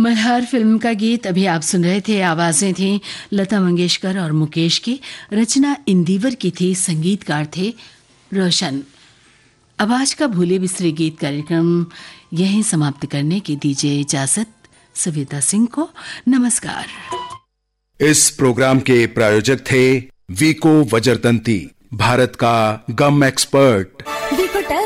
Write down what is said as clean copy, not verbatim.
Malhar film का गीत अभी आप सुन रहे थे। आवाजें थी लता मंगेशकर और मुकेश की, रचना इंदिवर की थी, संगीतकार थे रोशन। अब आज का भूले बिसरे गीत कार्यक्रम यहीं समाप्त करने की दीजिए इजाजत सविता सिंह को। नमस्कार। इस प्रोग्राम के प्रायोजक थे वीको वज्रदंती, भारत का गम एक्सपर्ट। वीको